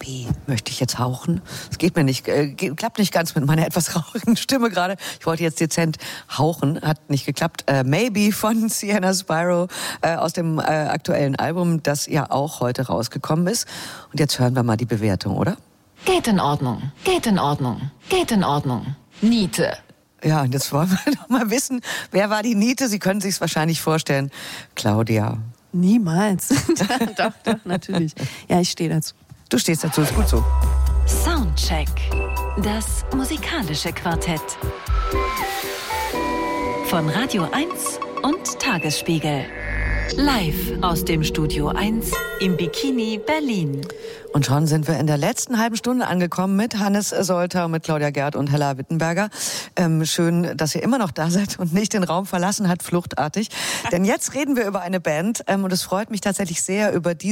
maybe möchte ich jetzt hauchen. Es geht mir nicht, klappt nicht ganz mit meiner etwas rauchigen Stimme gerade. Ich wollte jetzt dezent hauchen, hat nicht geklappt. Maybe von Sienna Spyro aus dem aktuellen Album, das ja auch heute rausgekommen ist. Und jetzt hören wir mal die Bewertung, oder? Geht in Ordnung, geht in Ordnung, geht in Ordnung. Niete. Ja, und jetzt wollen wir noch mal wissen, wer war die Niete? Sie können sich es wahrscheinlich vorstellen. Claudia. Niemals. Doch, natürlich. Ja, ich stehe dazu. Du stehst dazu, ist gut so. Soundcheck. Das musikalische Quartett. Von Radio 1 und Tagesspiegel. Live aus dem Studio 1 im Bikini Berlin. Und schon sind wir in der letzten halben Stunde angekommen mit Hannes Solter, mit Claudia Gerd und Hella Wittenberger. Schön, dass ihr immer noch da seid und nicht den Raum verlassen habt, fluchtartig. Denn jetzt reden wir über eine Band und es freut mich tatsächlich sehr, über diese